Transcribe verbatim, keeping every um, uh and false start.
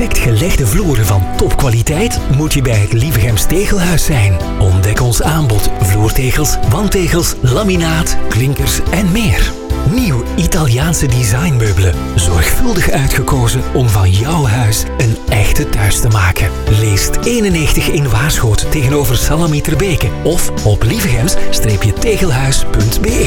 perfect gelegde vloeren van topkwaliteit moet je bij het Lievegems Tegelhuis zijn. Ontdek ons aanbod vloertegels, wandtegels, laminaat, klinkers en meer. Nieuw Italiaanse designmeubelen. Zorgvuldig uitgekozen om van jouw huis een echte thuis te maken. Leest eenennegentig in Waarschoot tegenover Salami Terbeke of op lievegems-tegelhuis punt be.